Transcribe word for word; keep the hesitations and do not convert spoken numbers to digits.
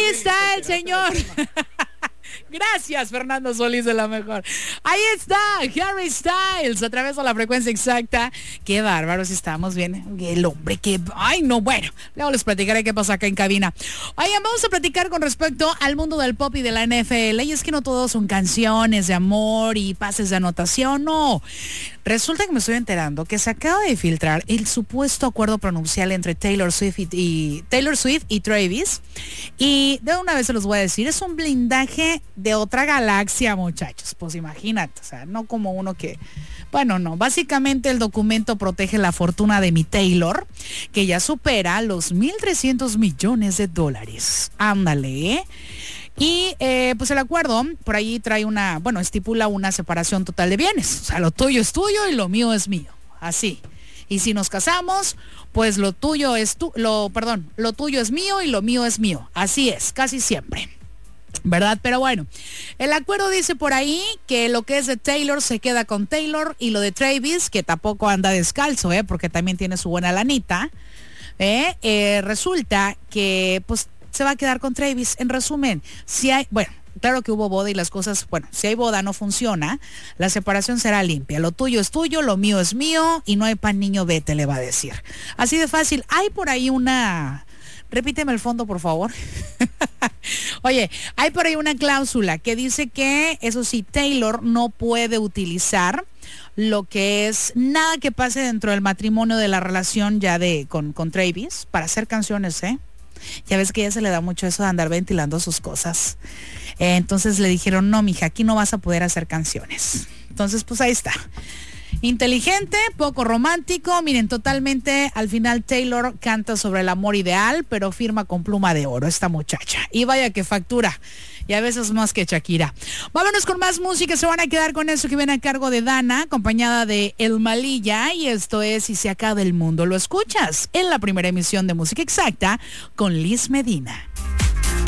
está el señor. Gracias, Fernando Solís de la mejor. Ahí está, Harry Styles, a través de la frecuencia exacta. Qué bárbaros estamos bien. El hombre que... Ay, no, bueno. Luego les platicaré qué pasa acá en cabina. Oigan, vamos a platicar con respecto al mundo del pop y de la N F L. Y es que no todos son canciones de amor y pases de anotación, no. Resulta que me estoy enterando que se acaba de filtrar el supuesto acuerdo pronuncial entre Taylor Swift y, y Taylor Swift y Travis. Y de una vez se los voy a decir, es un blindaje de otra galaxia, muchachos. Pues imagínate, o sea, no como uno que... Bueno, no, básicamente el documento protege la fortuna de mi Taylor, que ya supera los mil trescientos millones de dólares. Ándale, ¿eh? Y eh, pues el acuerdo por ahí trae una, bueno, estipula una separación total de bienes. O sea, lo tuyo es tuyo y lo mío es mío. Así. Y si nos casamos, pues lo tuyo es tu, lo, perdón, lo tuyo es mío y lo mío es mío. Así es, casi siempre. ¿Verdad? Pero bueno, el acuerdo dice por ahí que lo que es de Taylor se queda con Taylor y lo de Travis, que tampoco anda descalzo, ¿eh? Porque también tiene su buena lanita, ¿eh? Eh, resulta que pues se va a quedar con Travis. En resumen, si hay, bueno, claro que hubo boda y las cosas, bueno, si hay boda no funciona, la separación será limpia. Lo tuyo es tuyo, lo mío es mío y no hay pan niño vete, le va a decir. Así de fácil. Hay por ahí una... Repíteme el fondo, por favor. Oye, hay por ahí una cláusula que dice que, eso sí, Taylor no puede utilizar lo que es nada que pase dentro del matrimonio de la relación ya de con, con Travis para hacer canciones, ¿eh? Ya ves que a ella se le da mucho eso de andar ventilando sus cosas. Eh, entonces le dijeron, no, mija, aquí no vas a poder hacer canciones. Entonces, pues ahí está. Inteligente, poco romántico. Miren, totalmente al final Taylor canta sobre el amor ideal, pero firma con pluma de oro esta muchacha. Y vaya que factura. Y a veces más que Shakira. Vámonos con más música. Se van a quedar con eso que viene a cargo de Dana, acompañada de El Malilla. Y esto es Si se acaba el mundo. Lo escuchas en la primera emisión de Música Exacta con Liz Medina.